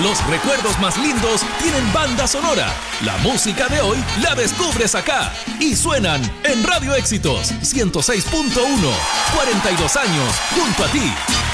Los recuerdos más lindos tienen banda sonora. La música de hoy la descubres acá. Y suenan en Radio Éxitos 106.1. 42 años junto a ti.